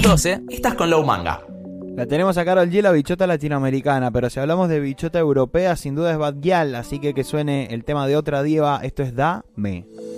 12, estás con Low Manga. La tenemos a Karol G, la bichota latinoamericana, pero si hablamos de bichota europea, sin duda es Bad Gyal, así que suene el tema de otra diva, esto es Dame.